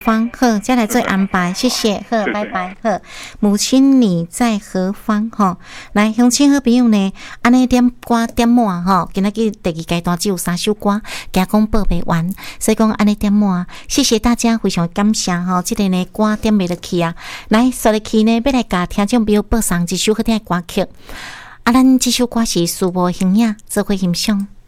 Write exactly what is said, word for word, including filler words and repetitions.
方好，再来做安排，谢谢，好，拜拜，好。母亲你在何方？吼，来，乡亲好朋友呢，安尼点歌点满吼，今仔日第二阶段只有三首歌，加讲报袂完，所以讲安尼点满，谢谢大家，非常感谢吼，即个呢歌点袂落去啊，来，说落去呢，要来甲听众朋友播送一首好听的歌曲，啊，咱即首歌是《树无形影》，做伙欣赏。